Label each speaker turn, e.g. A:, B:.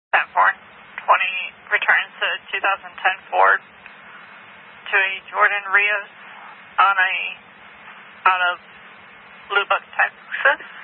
A: 10-4, 20 returns a 2010 Ford to a Jordan Rios out of Lubbock, Texas.